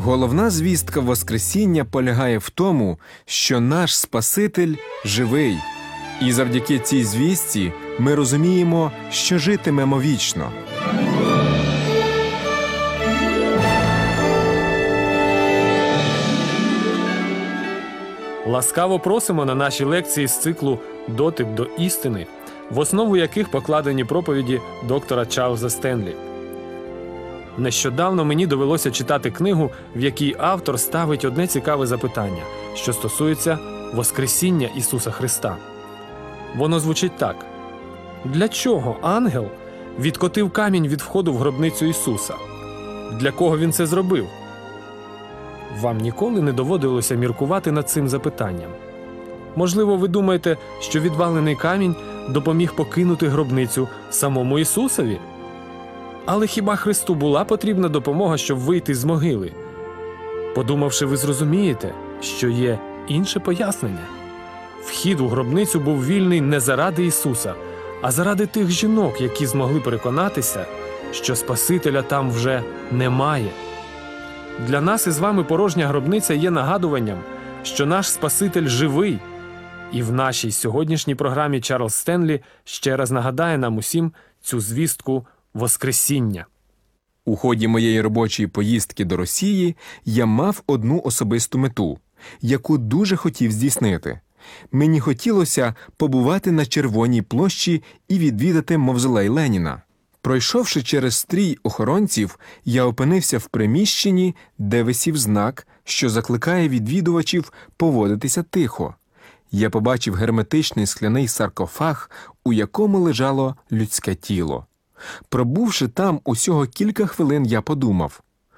Головна звістка Воскресіння полягає в тому, що наш Спаситель живий. І завдяки цій звістці ми розуміємо, що житимемо вічно. Ласкаво просимо на наші лекції з циклу «Дотик до істини», в основу яких покладені проповіді доктора Чарльза Стенлі. Нещодавно мені довелося читати книгу, в якій автор ставить одне цікаве запитання, що стосується Воскресіння Ісуса Христа. Воно звучить так. Для чого ангел відкотив камінь від входу в гробницю Ісуса? Для кого він це зробив? Вам ніколи не доводилося міркувати над цим запитанням? Можливо, ви думаєте, що відвалений камінь допоміг покинути гробницю самому Ісусові? Але хіба Христу була потрібна допомога, щоб вийти з могили? Подумавши, ви зрозумієте, що є інше пояснення. Вхід у гробницю був вільний не заради Ісуса, а заради тих жінок, які змогли переконатися, що Спасителя там вже немає. Для нас із вами порожня гробниця є нагадуванням, що наш Спаситель живий. І в нашій сьогоднішній програмі Чарльз Стенлі ще раз нагадає нам усім цю звістку Воскресіння. У ході моєї робочої поїздки до Росії я мав одну особисту мету, яку дуже хотів здійснити. Мені хотілося побувати на Червоній площі і відвідати мавзолей Леніна. Пройшовши через стрій охоронців, я опинився в приміщенні, де висів знак, що закликає відвідувачів поводитися тихо. Я побачив герметичний скляний саркофаг, у якому лежало людське тіло. Пробувши там усього кілька хвилин, я подумав: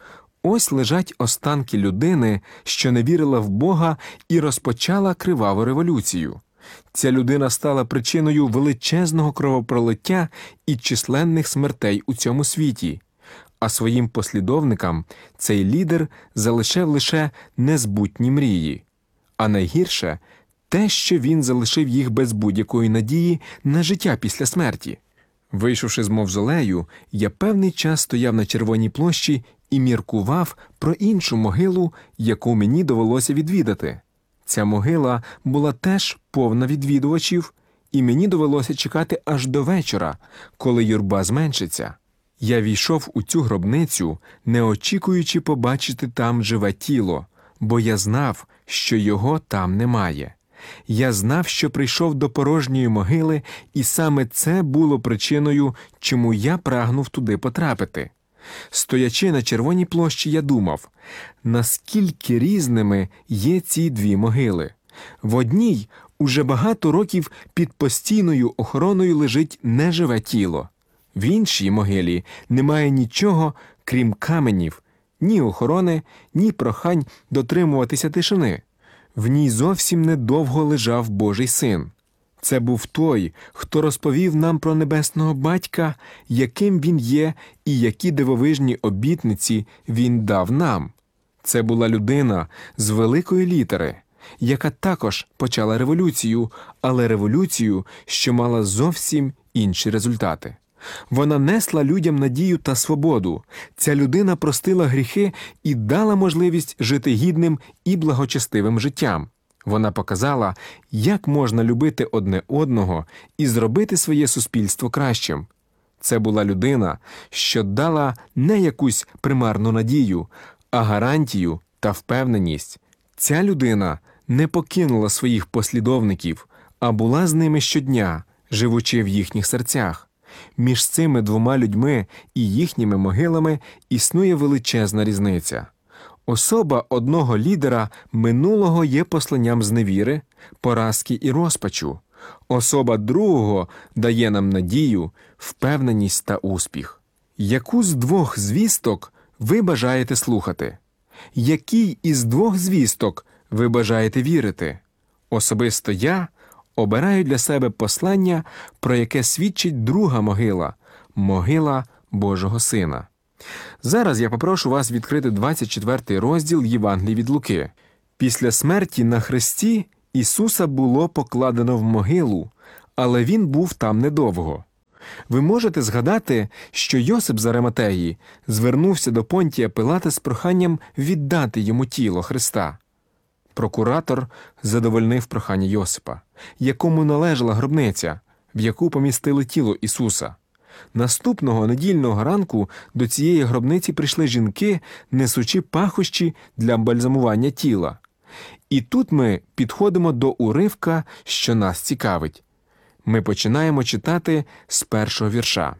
ось лежать останки людини, що не вірила в Бога і розпочала криваву революцію. Ця людина стала причиною величезного кровопролиття і численних смертей у цьому світі. А своїм послідовникам цей лідер залишив лише незбутні мрії. А найгірше – те, що він залишив їх без будь-якої надії на життя після смерті. Вийшовши з мавзолею, я певний час стояв на Червоній площі і міркував про іншу могилу, яку мені довелося відвідати. Ця могила була теж повна відвідувачів, і мені довелося чекати аж до вечора, коли юрба зменшиться. Я війшов у цю гробницю, не очікуючи побачити там живе тіло, бо я знав, що його там немає. Я знав, що прийшов до порожньої могили, і саме це було причиною, чому я прагнув туди потрапити. Стоячи на Червоній площі, я думав, наскільки різними є ці дві могили. В одній уже багато років під постійною охороною лежить неживе тіло. В іншій могилі немає нічого, крім каменів, ні охорони, ні прохань дотримуватися тишини. В ній зовсім недовго лежав Божий Син. Це був той, хто розповів нам про Небесного Батька, яким Він є і які дивовижні обітниці Він дав нам. Це була людина з великої літери, яка також почала революцію, але революцію, що мала зовсім інші результати. Вона несла людям надію та свободу. Ця людина простила гріхи і дала можливість жити гідним і благочестивим життям. Вона показала, як можна любити одне одного і зробити своє суспільство кращим. Це була людина, що дала не якусь примарну надію, а гарантію та впевненість. Ця людина не покинула своїх послідовників, а була з ними щодня, живучи в їхніх серцях. Між цими двома людьми і їхніми могилами існує величезна різниця. Особа одного лідера минулого є посланням зневіри, поразки і розпачу. Особа другого дає нам надію, впевненість та успіх. Яку з двох звісток ви бажаєте слухати? Якій із двох звісток ви бажаєте вірити? Особисто я обираю для себе послання, про яке свідчить друга могила – могила Божого Сина. Зараз я попрошу вас відкрити 24 розділ Євангелії від Луки. Після смерті на хресті Ісуса було покладено в могилу, але Він був там недовго. Ви можете згадати, що Йосип з Ариматеї звернувся до Понтія Пилата з проханням віддати йому тіло Христа. Прокуратор задовольнив прохання Йосипа, якому належала гробниця, в яку помістили тіло Ісуса. Наступного недільного ранку до цієї гробниці прийшли жінки, несучи пахощі для бальзамування тіла. І тут ми підходимо до уривка, що нас цікавить. Ми починаємо читати з першого вірша.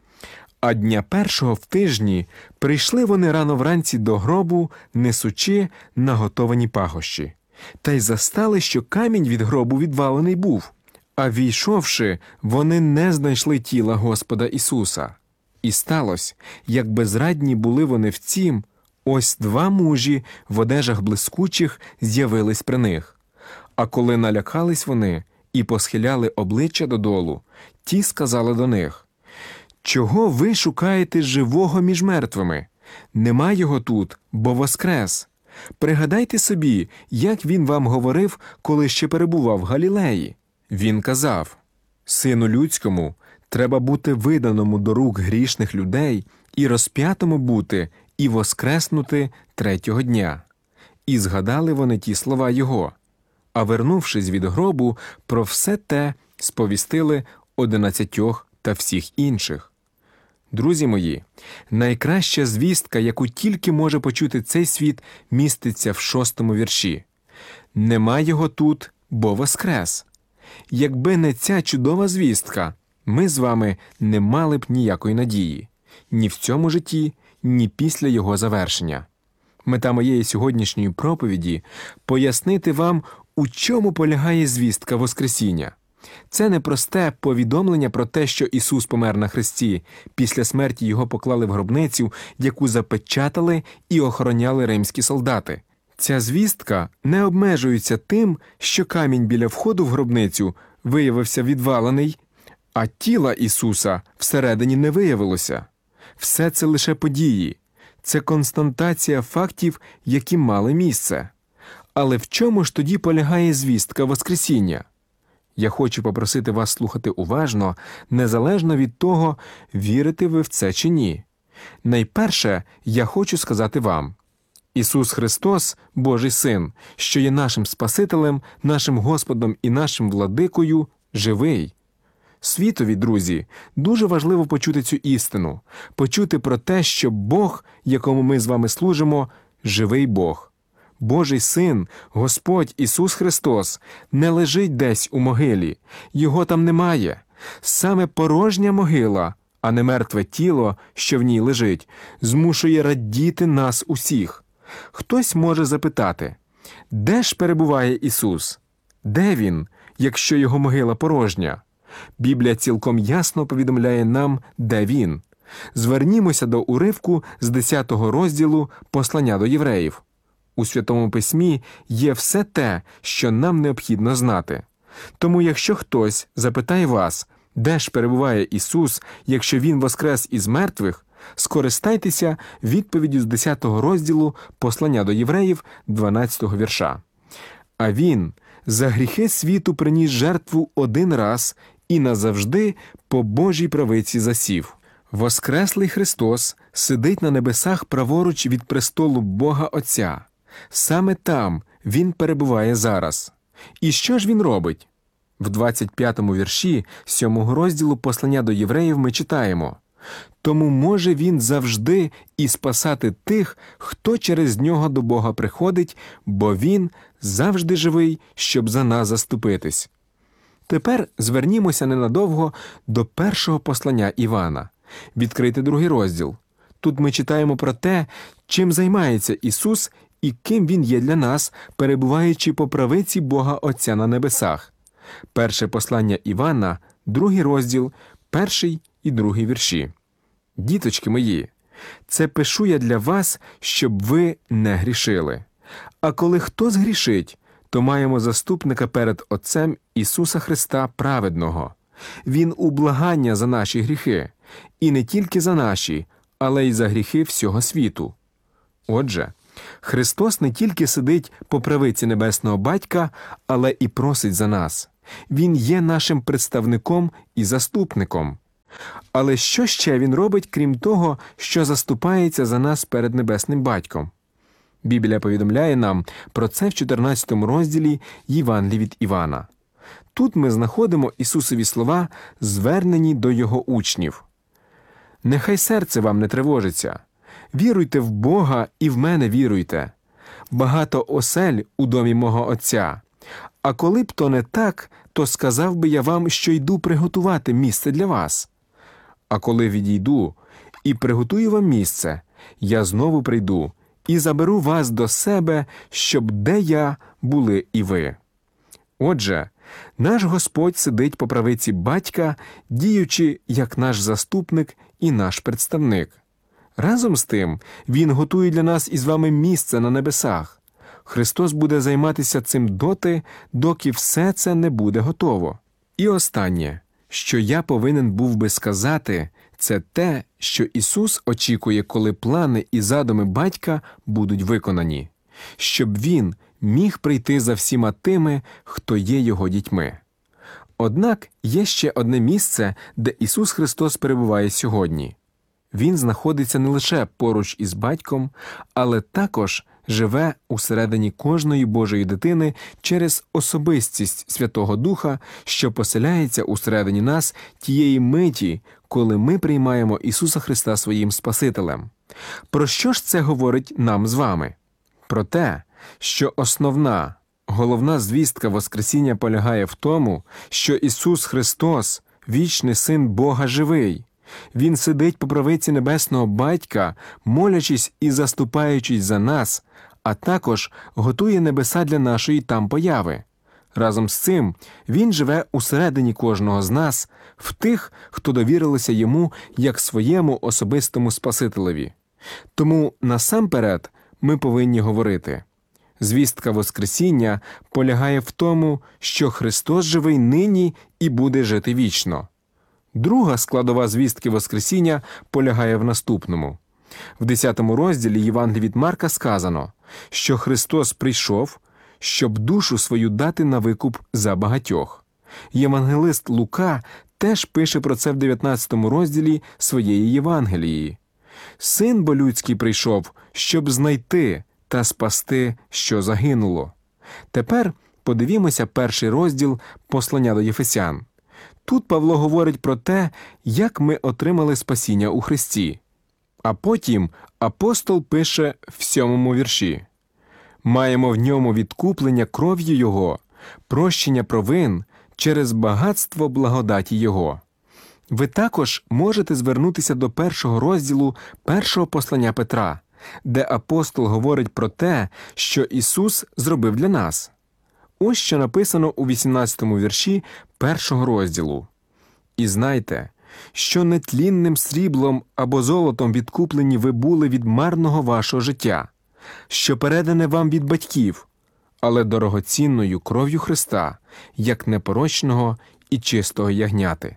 «А дня першого в тижні прийшли вони рано вранці до гробу, несучи наготовані пахощі. Та й застали, що камінь від гробу відвалений був. А війшовши, вони не знайшли тіла Господа Ісуса. І сталося, як безрадні були вони в цім, ось два мужі в одежах блискучих з'явились при них. А коли налякались вони і посхиляли обличчя додолу, ті сказали до них: «Чого ви шукаєте живого між мертвими? Нема його тут, бо воскрес. Пригадайте собі, як він вам говорив, коли ще перебував в Галілеї. Він казав: Сину людському, треба бути виданому до рук грішних людей і розп'ятому бути, і воскреснути третього дня». І згадали вони ті слова його. А вернувшись від гробу, про все те сповістили 11 та всіх інших. Друзі мої, найкраща звістка, яку тільки може почути цей світ, міститься в 6-му вірші. «Нема його тут, бо воскрес». Якби не ця чудова звістка, ми з вами не мали б ніякої надії. Ні в цьому житті, ні після його завершення. Мета моєї сьогоднішньої проповіді – пояснити вам, у чому полягає звістка Воскресіння. Це не просте повідомлення про те, що Ісус помер на хресті, після смерті Його поклали в гробницю, яку запечатали і охороняли римські солдати. Ця звістка не обмежується тим, що камінь біля входу в гробницю виявився відвалений, а тіла Ісуса всередині не виявилося. Все це лише події. Це констатація фактів, які мали місце. Але в чому ж тоді полягає звістка Воскресіння? Я хочу попросити вас слухати уважно, незалежно від того, вірите ви в це чи ні. Найперше, я хочу сказати вам: Ісус Христос, Божий Син, що є нашим Спасителем, нашим Господом і нашим Владикою, живий. Світові, друзі, дуже важливо почути цю істину, почути про те, що Бог, якому ми з вами служимо, живий Бог. Божий Син, Господь Ісус Христос, не лежить десь у могилі. Його там немає. Саме порожня могила, а не мертве тіло, що в ній лежить, змушує радіти нас усіх. Хтось може запитати: де ж перебуває Ісус? Де Він, якщо Його могила порожня? Біблія цілком ясно повідомляє нам, де Він. Звернімося до уривку з 10 розділу послання до євреїв. У Святому Письмі є все те, що нам необхідно знати. Тому якщо хтось запитає вас, де ж перебуває Ісус, якщо Він воскрес із мертвих, скористайтеся відповіддю з 10 розділу послання до євреїв 12 вірша. «А Він за гріхи світу приніс жертву один раз і назавжди по Божій правиці засів». Воскреслий Христос сидить на небесах праворуч від престолу Бога Отця. Саме там Він перебуває зараз. І що ж Він робить? В 25-му вірші 7-го розділу послання до євреїв ми читаємо: «Тому може Він завжди і спасати тих, хто через Нього до Бога приходить, бо Він завжди живий, щоб за нас заступитись». Тепер звернімося ненадовго до першого послання Івана. Відкрийте 2-й розділ. Тут ми читаємо про те, чим займається Ісус і ким Він є для нас, перебуваючи по правиці Бога Отця на небесах. Перше послання Івана, 2-й розділ, 1 і 2 вірші. «Діточки мої, це пишу я для вас, щоб ви не грішили. А коли хто згрішить, то маємо заступника перед Отцем Ісуса Христа праведного. Він ублагання за наші гріхи, і не тільки за наші, але й за гріхи всього світу». Отже, Христос не тільки сидить по правиці Небесного Батька, але і просить за нас. Він є нашим представником і заступником. Але що ще він робить, крім того, що заступається за нас перед Небесним Батьком? Біблія повідомляє нам про це в 14 розділі Євангелії від Івана. Тут ми знаходимо Ісусові слова, звернені до Його учнів. «Нехай серце вам не тривожиться. Віруйте в Бога і в мене віруйте. Багато осель у домі мого Отця. А коли б то не так, то сказав би я вам, що йду приготувати місце для вас. А коли відійду і приготую вам місце, я знову прийду і заберу вас до себе, щоб де я були і ви». Отже, наш Господь сидить по правиці Батька, діючи як наш заступник і наш представник. Разом з тим, Він готує для нас із вами місце на небесах. Христос буде займатися цим доти, доки все це не буде готово. І останнє, що я повинен був би сказати, це те, що Ісус очікує, коли плани і задуми Батька будуть виконані, щоб Він міг прийти за всіма тими, хто є Його дітьми. Однак є ще одне місце, де Ісус Христос перебуває сьогодні. Він знаходиться не лише поруч із Батьком, але також живе усередині кожної Божої дитини через особистість Святого Духа, що поселяється усередині нас тієї миті, коли ми приймаємо Ісуса Христа своїм Спасителем. Про що ж це говорить нам з вами? Про те, що головна звістка Воскресіння полягає в тому, що Ісус Христос, вічний Син Бога живий. Він сидить по правиці Небесного Батька, молячись і заступаючись за нас, а також готує небеса для нашої там появи. Разом з цим Він живе усередині кожного з нас, в тих, хто довірилися Йому як своєму особистому Спасителеві. Тому насамперед ми повинні говорити: звістка Воскресіння полягає в тому, що Христос живий нині і буде жити вічно. Друга складова звістки Воскресіння полягає в наступному. В 10 розділі Євангелії від Марка сказано, що Христос прийшов, щоб душу свою дати на викуп за багатьох. Євангелист Лука теж пише про це в 19 розділі своєї Євангелії. «Син бо людський прийшов, щоб знайти та спасти, що загинуло». Тепер подивімося перший розділ послання до Єфесян. Тут Павло говорить про те, як ми отримали спасіння у Христі. А потім апостол пише в 7 вірші: «Маємо в ньому відкуплення кров'ю Його, прощення провин через багатство благодаті Його». Ви також можете звернутися до першого розділу першого послання Петра, де апостол говорить про те, що Ісус зробив для нас. Ось що написано у 18 вірші першого розділу. «І знайте, що нетлінним сріблом або золотом відкуплені ви були від марного вашого життя, що передане вам від батьків, але дорогоцінною кров'ю Христа, як непорочного і чистого ягняти».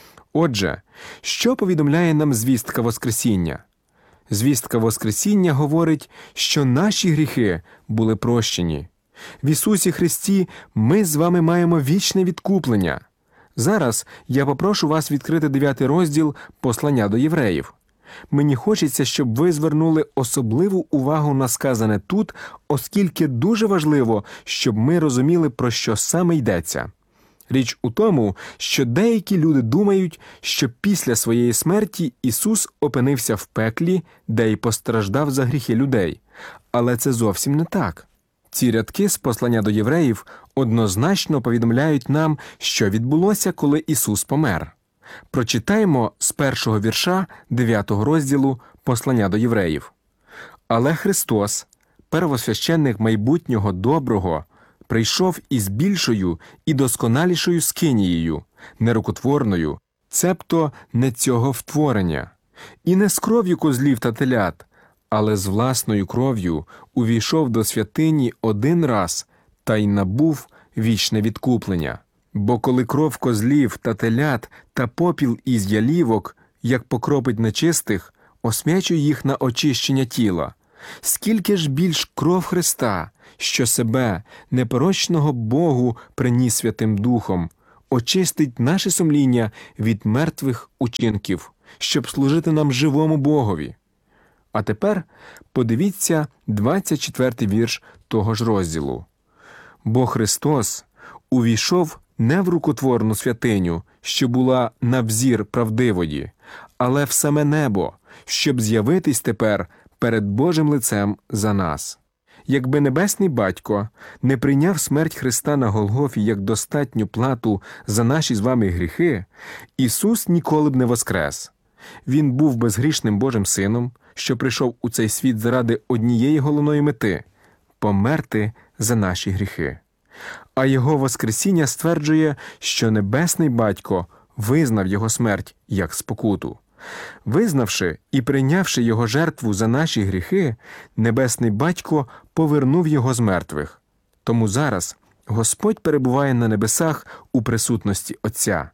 Отже, що повідомляє нам звістка Воскресіння? Звістка Воскресіння говорить, що наші гріхи були прощені. В Ісусі Христі ми з вами маємо вічне відкуплення. Зараз я попрошу вас відкрити 9 розділ послання до євреїв. Мені хочеться, щоб ви звернули особливу увагу на сказане тут, оскільки дуже важливо, щоб ми розуміли, про що саме йдеться. Річ у тому, що деякі люди думають, що після своєї смерті Ісус опинився в пеклі, де й постраждав за гріхи людей. Але це зовсім не так. Ці рядки з послання до євреїв однозначно повідомляють нам, що відбулося, коли Ісус помер. Прочитаємо з 1 вірша 9 розділу послання до євреїв. «Але Христос, первосвященник майбутнього доброго, прийшов із більшою і досконалішою скинією, нерукотворною, цебто не цього втворення, і не з кров'ю козлів та телят, але з власною кров'ю увійшов до святині один раз та й набув вічне відкуплення. Бо коли кров козлів та телят та попіл із ялівок, як покропить нечистих, осмячує їх на очищення тіла, скільки ж більш кров Христа, що себе, непорочного Богу, приніс Святим Духом, очистить наше сумління від мертвих учинків, щоб служити нам живому Богові. А тепер подивіться 24-й вірш того ж розділу. «Бо Христос увійшов не в рукотворну святиню, що була на взір правдивої, але в саме небо, щоб з'явитись тепер перед Божим лицем за нас». Якби Небесний Батько не прийняв смерть Христа на Голгофі як достатню плату за наші з вами гріхи, Ісус ніколи б не воскрес. Він був безгрішним Божим Сином, що прийшов у цей світ заради однієї головної мети – померти за наші гріхи. А Його воскресіння стверджує, що Небесний Батько визнав Його смерть як спокуту. Визнавши і прийнявши Його жертву за наші гріхи, Небесний Батько повернув Його з мертвих. Тому зараз Господь перебуває на небесах у присутності Отця.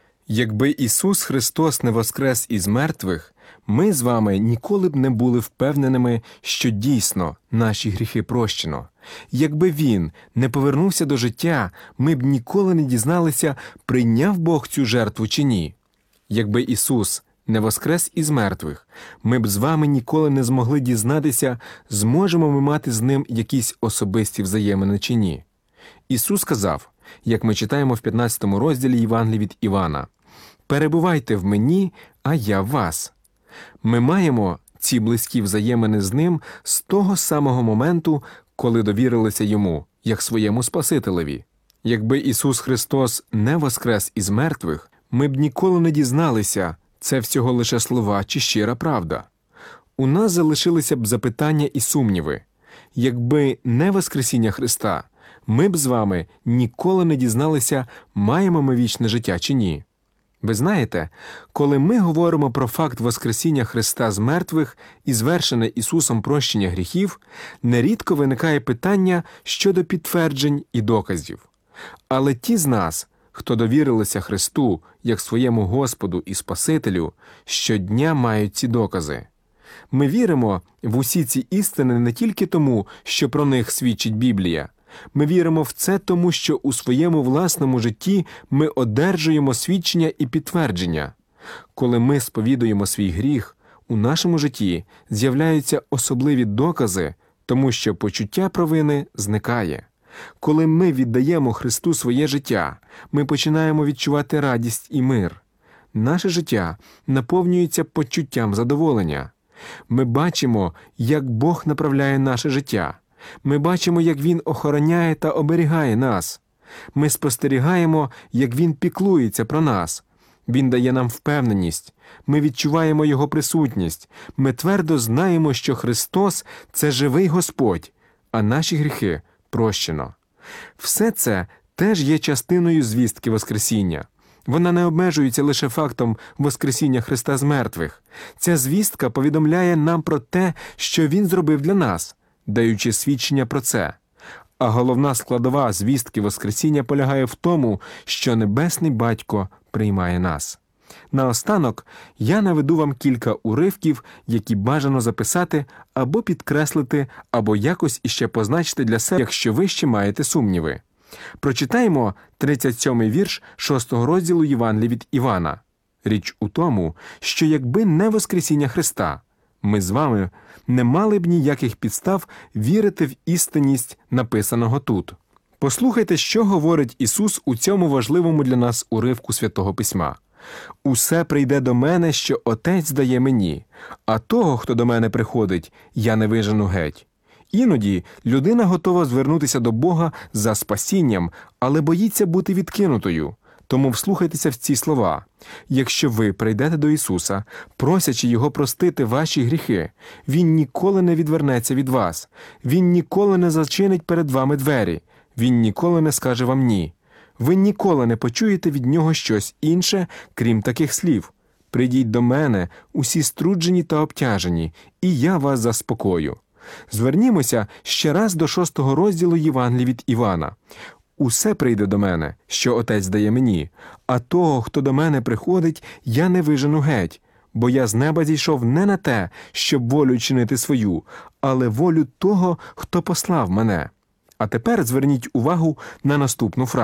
Якби Ісус Христос не воскрес із мертвих, ми з вами ніколи б не були впевненими, що дійсно наші гріхи прощено. Якби Він не повернувся до життя, ми б ніколи не дізналися, прийняв Бог цю жертву чи ні. Якби Ісус не воскрес із мертвих, ми б з вами ніколи не змогли дізнатися, зможемо ми мати з Ним якісь особисті взаємини чи ні. Ісус сказав, як ми читаємо в 15 розділі Євангелії від Івана, «Перебувайте в мені, а я в вас». Ми маємо ці близькі взаємини з Ним з того самого моменту, коли довірилися Йому, як своєму Спасителеві. Якби Ісус Христос не воскрес із мертвих, ми б ніколи не дізналися, це всього лише слова чи щира правда. У нас залишилися б запитання і сумніви. Якби не воскресіння Христа, ми б з вами ніколи не дізналися, маємо ми вічне життя чи ні. Ви знаєте, коли ми говоримо про факт воскресіння Христа з мертвих і звершене Ісусом прощення гріхів, нерідко виникає питання щодо підтверджень і доказів. Але ті з нас, хто довірилися Христу як своєму Господу і Спасителю, щодня мають ці докази. Ми віримо в усі ці істини не тільки тому, що про них свідчить Біблія. Ми віримо в це тому, що у своєму власному житті ми одержуємо свідчення і підтвердження. Коли ми сповідуємо свій гріх, у нашому житті з'являються особливі докази, тому що почуття провини зникає. Коли ми віддаємо Христу своє життя, ми починаємо відчувати радість і мир. Наше життя наповнюється почуттям задоволення. Ми бачимо, як Бог направляє наше життя. Ми бачимо, як Він охороняє та оберігає нас. Ми спостерігаємо, як Він піклується про нас. Він дає нам впевненість. Ми відчуваємо Його присутність. Ми твердо знаємо, що Христос – це живий Господь, а наші гріхи прощено. Все це теж є частиною звістки Воскресіння. Вона не обмежується лише фактом Воскресіння Христа з мертвих. Ця звістка повідомляє нам про те, що Він зробив для нас, даючи свідчення про це. А головна складова звістки Воскресіння полягає в тому, що Небесний Батько приймає нас. Наостанок я наведу вам кілька уривків, які бажано записати або підкреслити, або якось іще позначити для себе, якщо ви ще маєте сумніви. Прочитаємо 37-й вірш 6-го розділу Євангелії від Івана. Річ у тому, що якби не Воскресіння Христа, ми з вами не мали б ніяких підстав вірити в істинність написаного тут. Послухайте, що говорить Ісус у цьому важливому для нас уривку Святого Письма. «Усе прийде до мене, що Отець дає мені, а того, хто до мене приходить, я не вижену геть». Іноді людина готова звернутися до Бога за спасінням, але боїться бути відкинутою. Тому вслухайтеся в ці слова. Якщо ви прийдете до Ісуса, просячи Його простити ваші гріхи, Він ніколи не відвернеться від вас. Він ніколи не зачинить перед вами двері. Він ніколи не скаже вам «ні». Ви ніколи не почуєте від Нього щось інше, крім таких слів. «Прийдіть до мене, усі струджені та обтяжені, і я вас заспокою». Звернімося ще раз до 6-го розділу Євангелії від Івана. «Усе прийде до мене, що Отець дає мені, а того, хто до мене приходить, я не вижену геть, бо я з неба зійшов не на те, щоб волю чинити свою, але волю того, хто послав мене». А тепер зверніть увагу на наступну фразу.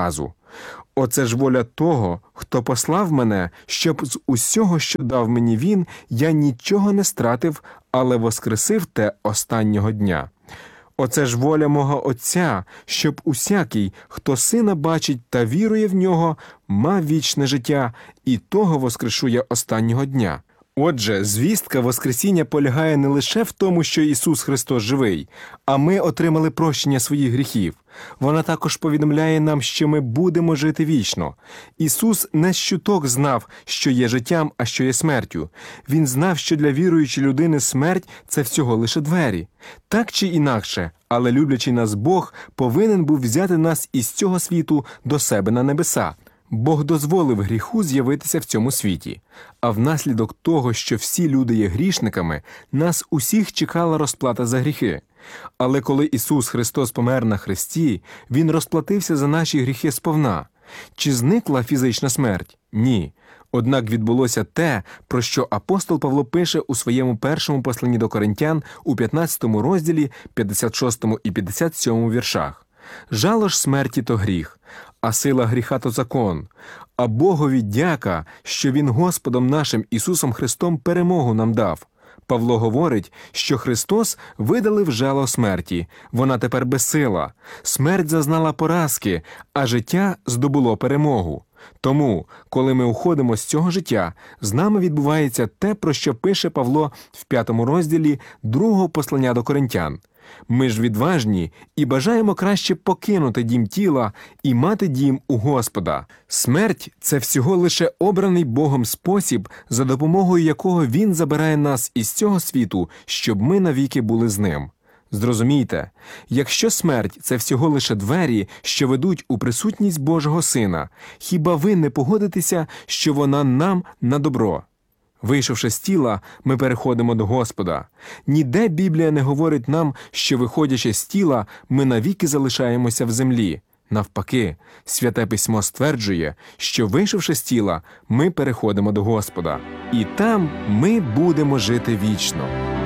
Оце ж воля того, хто послав мене, щоб з усього, що дав мені він, я нічого не стратив, але воскресив те останнього дня. Оце ж воля мого Отця, щоб усякий, хто Сина бачить та вірує в Нього, мав вічне життя, і того воскрешу я останнього дня. Отже, звістка Воскресіння полягає не лише в тому, що Ісус Христос живий, а ми отримали прощення своїх гріхів. Вона також повідомляє нам, що ми будемо жити вічно. Ісус не з чуток знав, що є життям, а що є смертю. Він знав, що для віруючої людини смерть – це всього лише двері. Так чи інакше, але люблячий нас Бог повинен був взяти нас із цього світу до себе на небеса. Бог дозволив гріху з'явитися в цьому світі, а внаслідок того, що всі люди є грішниками, нас усіх чекала розплата за гріхи. Але коли Ісус Христос помер на хресті, Він розплатився за наші гріхи сповна. Чи зникла фізична смерть? Ні. Однак відбулося те, про що апостол Павло пише у своєму першому посланні до Коринтян у 15 розділі, 56 і 57 віршах. «Жало ж смерті – то гріх, а сила гріха – то закон. А Богові дяка, що Він Господом нашим Ісусом Христом перемогу нам дав». Павло говорить, що Христос видалив жало смерті, вона тепер безсила. Смерть зазнала поразки, а життя здобуло перемогу. Тому, коли ми уходимо з цього життя, з нами відбувається те, про що пише Павло в 5 розділі 2 послання до Коринтян. Ми ж відважні і бажаємо краще покинути дім тіла і мати дім у Господа. Смерть – це всього лише обраний Богом спосіб, за допомогою якого Він забирає нас із цього світу, щоб ми навіки були з Ним. Зрозумійте, якщо смерть – це всього лише двері, що ведуть у присутність Божого Сина, хіба ви не погодитеся, що вона нам на добро? Вийшовши з тіла, ми переходимо до Господа. Ніде Біблія не говорить нам, що, виходячи з тіла, ми навіки залишаємося в землі. Навпаки, Святе Письмо стверджує, що, вийшовши з тіла, ми переходимо до Господа. І там ми будемо жити вічно.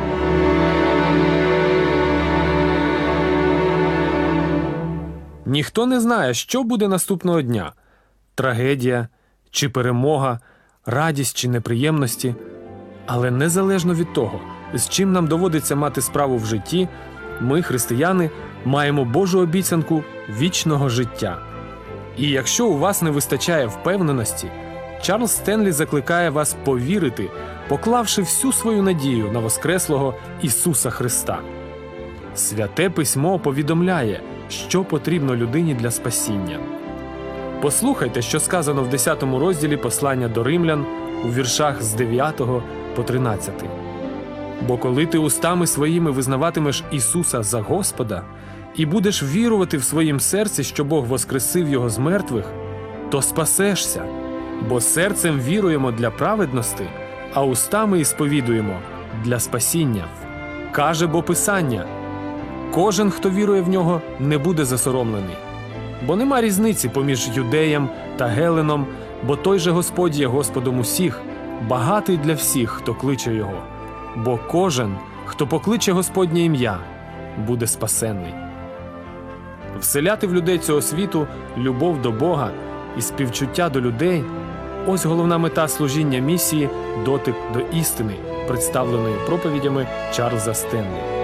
Ніхто не знає, що буде наступного дня – трагедія чи перемога, радість чи неприємності. Але незалежно від того, з чим нам доводиться мати справу в житті, ми, християни, маємо Божу обіцянку вічного життя. І якщо у вас не вистачає впевненості, Чарльз Стенлі закликає вас повірити, поклавши всю свою надію на воскреслого Ісуса Христа. Святе Письмо повідомляє, що потрібно людині для спасіння. Послухайте, що сказано в 10 розділі послання до Римлян у віршах з 9 по 13. «Бо коли ти устами своїми визнаватимеш Ісуса за Господа і будеш вірувати в своїм серці, що Бог воскресив Його з мертвих, то спасешся, бо серцем віруємо для праведності, а устами ісповідуємо для спасіння. Каже бо Писання, кожен, хто вірує в Нього, не буде засоромлений. Бо нема різниці поміж юдеєм та геленом, бо той же Господь є Господом усіх, багатий для всіх, хто кличе Його. Бо кожен, хто покличе Господнє ім'я, буде спасенний». Вселяти в людей цього світу любов до Бога і співчуття до людей – ось головна мета служіння місії «Дотик до істини», представленої проповідями Чарльза Стенлі.